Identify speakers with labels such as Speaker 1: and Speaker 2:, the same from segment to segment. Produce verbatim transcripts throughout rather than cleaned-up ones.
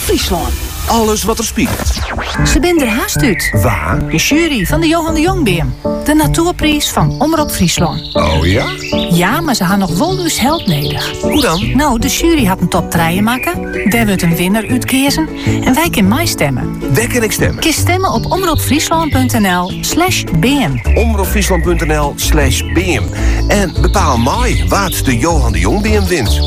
Speaker 1: Friesland.
Speaker 2: Alles wat er speelt.
Speaker 1: Ze ben er haast uit.
Speaker 2: Waar?
Speaker 1: De jury van de Johan de Jongbeam. De natuurprijs van Omroep Friesland.
Speaker 2: Oh ja?
Speaker 1: Ja, maar ze hadden nog wel dus help nodig.
Speaker 2: Hoe dan?
Speaker 1: Nou, de jury had een top drie maken. Daar wordt een winnaar uitkiezen. En wij kunnen mij stemmen.
Speaker 2: Waar kan ik stemmen?
Speaker 1: Kies stemmen op omroepfriesland.nl slash bm.
Speaker 2: omroepfriesland.nl slash bm. En bepaal mij wat de Johan de Jongbeam wint.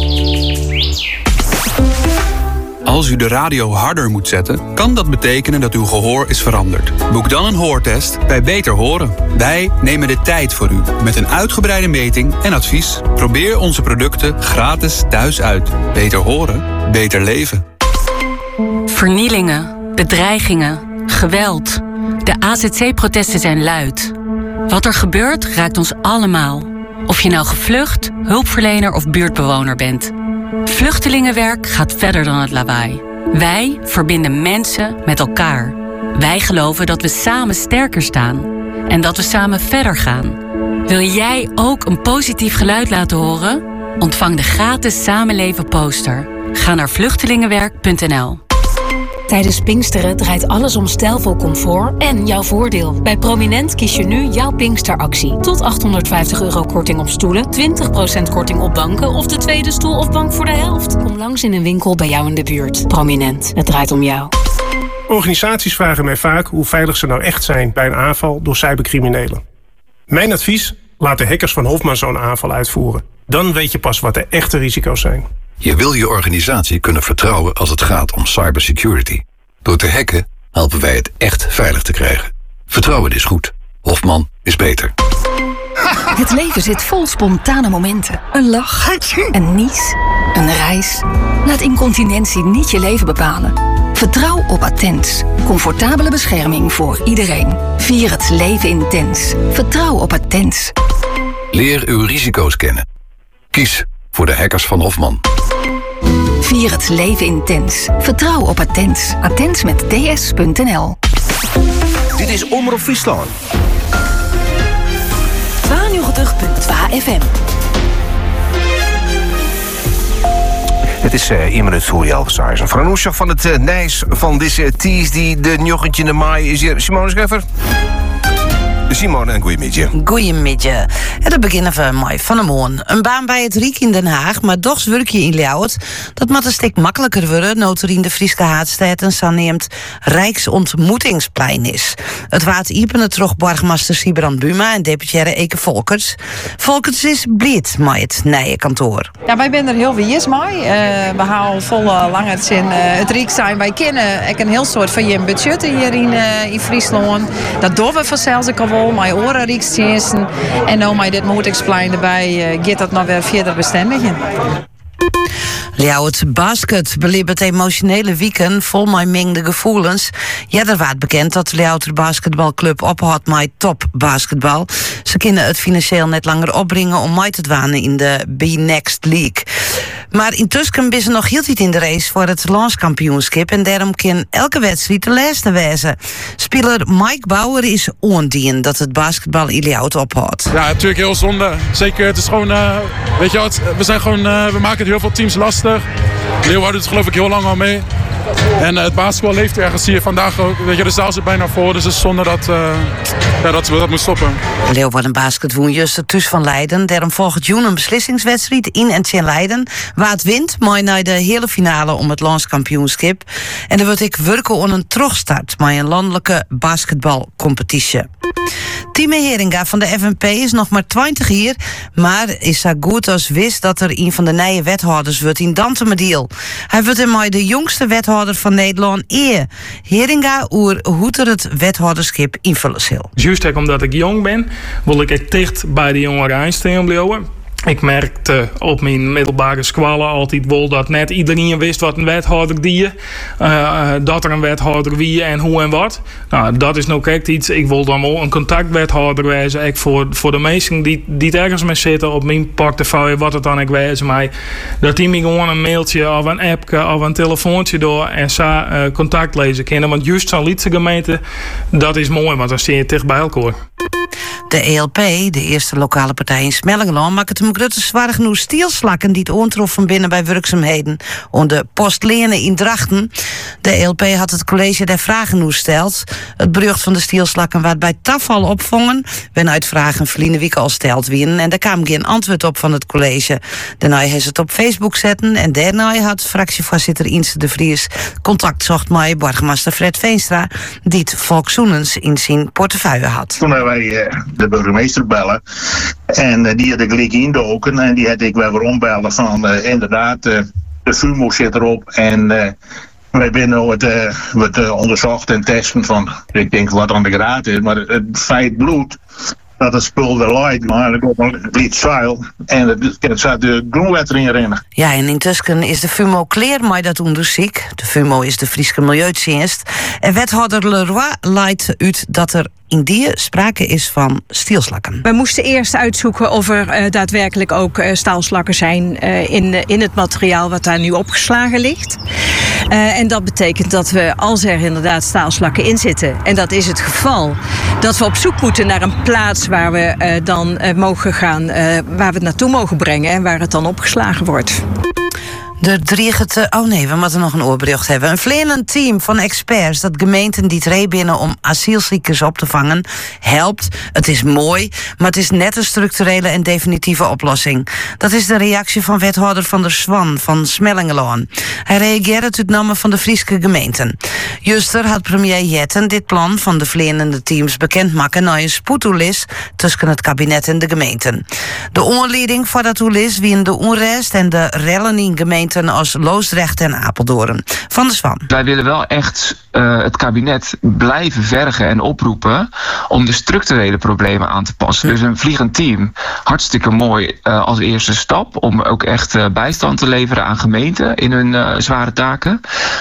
Speaker 3: Als u de radio harder moet zetten, kan dat betekenen dat uw gehoor is veranderd. Boek dan een hoortest bij Beter Horen. Wij nemen de tijd voor u met een uitgebreide meting en advies. Probeer onze producten gratis thuis uit. Beter horen, beter leven.
Speaker 4: Vernielingen, bedreigingen, geweld. De A Z C-protesten zijn luid. Wat er gebeurt raakt ons allemaal. Of je nou gevlucht, hulpverlener of buurtbewoner bent. Vluchtelingenwerk gaat verder dan het lawaai. Wij verbinden mensen met elkaar. Wij geloven dat we samen sterker staan. En dat we samen verder gaan. Wil jij ook een positief geluid laten horen? Ontvang de gratis Samenleven poster. Ga naar vluchtelingenwerk punt n l.
Speaker 5: Tijdens Pinksteren draait alles om stijlvol comfort en jouw voordeel. Bij Prominent kies je nu jouw Pinksteractie. Tot achthonderdvijftig euro korting op stoelen, twintig procent korting op banken of de tweede stoel of bank voor de helft. Kom langs in een winkel bij jou in de buurt. Prominent, het draait om jou.
Speaker 6: Organisaties vragen mij vaak hoe veilig ze nou echt zijn bij een aanval door cybercriminelen. Mijn advies? Laat de hackers van Hofman zo'n aanval uitvoeren. Dan weet je pas wat de echte risico's zijn.
Speaker 7: Je wil je organisatie kunnen vertrouwen als het gaat om cybersecurity. Door te hacken helpen wij het echt veilig te krijgen. Vertrouwen is goed. Hofman is beter.
Speaker 8: Het leven zit vol spontane momenten. Een lach, een nies, een reis. Laat incontinentie niet je leven bepalen. Vertrouw op Attens. Comfortabele bescherming voor iedereen. Vier het leven intens. Vertrouw op Attens.
Speaker 7: Leer uw risico's kennen. Kies voor de hackers van Hofman.
Speaker 8: Vier het leven intens. Vertrouw op Attens. Attens met ds punt n l.
Speaker 2: Dit is Omroep Friesland.
Speaker 8: tweeënnegentig komma twee F M.
Speaker 2: Het is uh, één minuut voor je Elversaars. Franusja van het uh, Nijs van deze Ties die de negentiende mei is hier. Simone Scheffer. Simone, en goeiemiddag.
Speaker 9: Goeiemiddag. En dan beginnen we mooi van de moon. Een baan bij het Riek in Den Haag, maar doch werk je in Ljouwert. Dat moet een stuk makkelijker worden, noter in de Frieske Haatstad en Sanneemt Rijksontmoetingsplein is. Het waard iepene terug borgmaster Sibrand Buma en deputaire Eke Volkers. Volkers is blid met het nieuwe kantoor.
Speaker 10: Ja, wij zijn er heel wies mee. Uh, we houden volle lange zin uh, het Riek zijn. Wij kennen ik een heel soort van je budget hier in, uh, in Friesland. Dat doen we vanzelfs ook al wel. Mijn oren Rijksdiensten. En nou met dit moetingsplein erbij uh, gaat dat nog weer verder bestendigen.
Speaker 9: Ljouwert Basket beleeft het emotionele weekend vol met mengde gevoelens. Ja, er werd bekend dat de Ljouwert Basketbalclub ophoudt met topbasketbal. Ze kunnen het financieel net langer opbrengen om mee te dwanen in de B-Next League. Maar intussen is ze nog heel niet in de race voor het landskampioenschap en daarom kan elke wedstrijd de laatste wezen. Speler Mike Bauer is ondien dat het basketbal in Ljouwert ophoudt.
Speaker 11: Ja, natuurlijk heel zonde. Zeker, het is gewoon, uh, weet je wat, we zijn gewoon, uh, we maken het heel veel teams lastig. Leeuwarden doet het geloof ik heel lang al mee. En uh, het basketbal leeft ergens hier vandaag ook. Weet je, de zaal zit bijna voor, dus het is zonde dat, uh, ja, dat we dat moeten stoppen.
Speaker 9: Leeuwarden Basket woon juist thuis van Leiden. Daarom volgt June een beslissingswedstrijd in en tegen Leiden. Waar het wint, mooi naar de hele finale om het landskampioenschap. En dan word ik werken aan een terugstart met een landelijke basketbalcompetitie. Time Heringa van de F N P is nog maar twintig hier, maar is zo goed als wist dat er een van de nieuwe wethouders wordt in Dantemediel. Hij wordt in de jongste wethouder van Nederland eer. Heringa oer hoe er het wethouderschap invullen zal.
Speaker 12: Juist omdat ik jong ben, wil ik echt dicht bij de jongeren aanstaan blijven. Ik merkte op mijn middelbare scholen altijd wel dat net iedereen wist wat een wethouder die uh, dat er een wethouder wie en hoe en wat. Nou, dat is nou echt iets. Ik wil dan wel een contactwethouder wezen. Ik voor, voor de mensen die, die ergens mee zitten op mijn portefeuille, wat het dan ik wezen. Maar dat die me gewoon een mailtje of een appje of een telefoontje door en zo uh, contact lezen kunnen. Want juist zo'n Lietse gemeente, dat is mooi, want dan zie je dicht bij elkaar.
Speaker 9: De E L P, de eerste lokale partij in Smellingeland, maakt het hem grote zwaar genoeg stielslakken die het ontroffen binnen bij werkzaamheden onder postlenen in Drachten. De E L P had het college der vragen nu steld. Het berucht van de stielslakken werd bij tafel opvangen, wenn uit vragen verliezen week al steld wien en daar kwam geen antwoord op van het college. Daarna heeft ze het op Facebook zetten en daarna had fractievoorzitter Inse de Vries contact zocht met burgemeester Fred Veenstra, die het volkszoenens in zijn portefeuille had.
Speaker 13: Toen hebben wij uh, de burgemeester bellen en uh, die had ik gelijk indoken en die had ik weer waarom bellen van uh, inderdaad uh, de F U M O zit erop en uh, wij zijn het, uh, het uh, onderzocht en testen van ik denk wat aan de graad is, maar het, het feit bloed dat het spul er leidt, maar er komt een liet zuil en er zat de groenwetter in rennen.
Speaker 9: Ja, en intussen is de F U M O klaar met dat onderzoek. De F U M O is de Friese Milieudienst. En wethouder Leroy leidt uit dat er in die sprake is van stielslakken.
Speaker 14: We moesten eerst uitzoeken of er uh, daadwerkelijk ook uh, staalslakken zijn uh, in, uh, in het materiaal wat daar nu opgeslagen ligt. Uh, en dat betekent dat we, als er inderdaad staalslakken in zitten, en dat is het geval, dat we op zoek moeten naar een plaats waar we uh, dan uh, mogen gaan, uh, waar we het naartoe mogen brengen en waar het dan opgeslagen wordt.
Speaker 9: De driegete, oh nee, we moeten nog een oorbericht hebben. Een vlerend team van experts dat gemeenten die het binnen om asielziekers op te vangen helpt. Het is mooi, maar het is net een structurele en definitieve oplossing. Dat is de reactie van wethouder Van der Swan van Smellingelaan. Hij reageerde uit namen van de Friese gemeenten. Juster had premier Jetten dit plan van de vlerende teams bekendmaken na een spoedtoelis tussen het kabinet en de gemeenten. De aanleiding voor dat toelis wien de onrust en de rellen in gemeenten als Loosdrecht en Apeldoorn. Van der Swan.
Speaker 15: Wij willen wel echt uh, het kabinet blijven vergen en oproepen om de structurele problemen aan te passen. Dus een vliegend team, hartstikke mooi uh, als eerste stap om ook echt uh, bijstand te leveren aan gemeenten in hun uh, zware taken.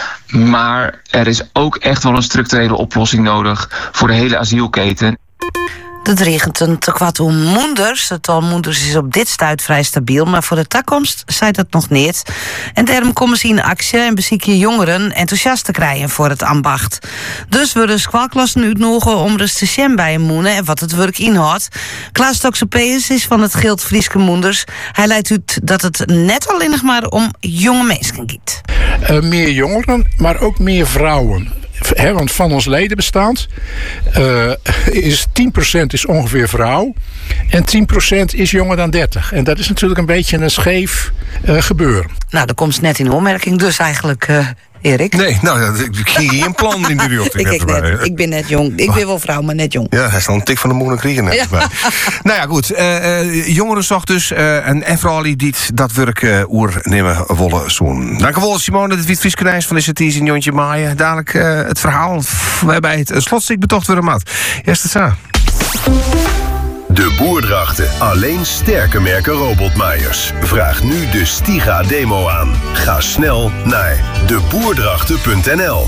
Speaker 15: Maar er is ook echt wel een structurele oplossing nodig voor de hele asielketen.
Speaker 9: De regent te kwart om moenders. Het tal moenders is op dit stuit vrij stabiel, maar voor de toekomst zei dat nog niet. En daarom komen ze in actie en bezieken jongeren enthousiast te krijgen voor het ambacht. Dus worden squalklassen uitnodigen om de station bij een moenen en wat het werk inhoudt. Klaas Toxopeus is van het Gild Frieske Moenders. Hij leidt uit dat het net alleen nog maar om jonge mensen gaat.
Speaker 16: Uh, meer jongeren, maar ook meer vrouwen. He, want van ons ledenbestand uh, is tien procent is ongeveer vrouw en tien procent is jonger dan dertig. En dat is natuurlijk een beetje een scheef uh, gebeuren.
Speaker 9: Nou, dat komt net in de opmerking dus eigenlijk, uh, Erik.
Speaker 2: Nee, nou, ik ging hier een plan in de wereld.
Speaker 9: ik, ik, net, ik ben net jong. Ik ben wel vrouw, maar net jong.
Speaker 2: Ja, hij is al een tik van de moeder kriegen net. Ja. Nou ja, goed. Uh, uh, jongerenzocht dus. Uh, en, en vooral die dat werk uh, oer nemen wollen zoen. Dankjewel Simone, het Wit-Frieskenijs van de Saties in Jontje Maaien. Dadelijk uh, het verhaal waarbij het slotstuk betocht weer een mat. Eerst het zo.
Speaker 17: De Boerdrachten. Alleen sterke merken robotmaaiers. Vraag nu de Stiga-demo aan. Ga snel naar de boerdrachten punt n l.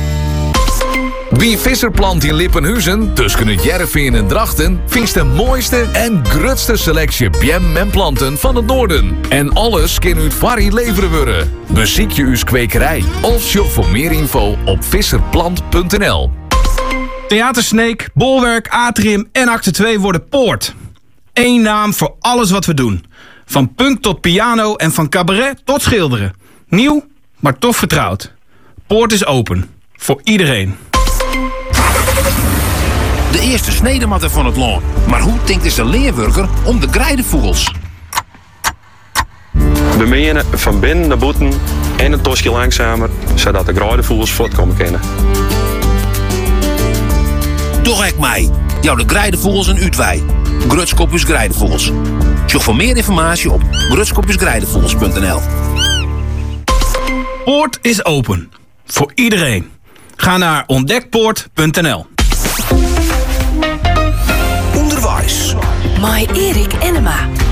Speaker 18: Wie Visserplant in Lippenhuizen, tussen het Jervin en Drachten, vindt de mooiste en grutste selectie biem en planten van het noorden. En alles kan uit Varrie leveren worden. Beziek je uw kwekerij of shop voor meer info op visserplant punt n l.
Speaker 19: Theater Sneek, Bolwerk, Atrium en Acte twee worden Poort. Eén naam voor alles wat we doen. Van punk tot piano en van cabaret tot schilderen. Nieuw, maar toch vertrouwd. Poort is open. Voor iedereen.
Speaker 20: De eerste snedematten van het land. Maar hoe denkt is de leerwerker om de grijdenvogels?
Speaker 21: We menen van binnen naar buiten en een tosje langzamer, zodat de grijdenvogels voortkomen kunnen.
Speaker 20: Toch ek mij. Jouw de grijdenvogels en Utwij. Grutskopjes Grijdenvogels. Zoek voor meer informatie op grutskopjes grijdenvogels punt n l.
Speaker 19: Poort is open. Voor iedereen. Ga naar ontdekpoort punt n l.
Speaker 20: Onderwijs.
Speaker 22: My Erik Enema.